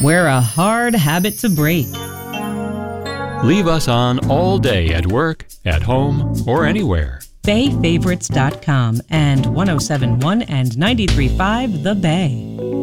We're a hard habit to break. Leave us on all day at work, at home, or anywhere. BayFavorites.com and 1071 and 93.5 The Bay.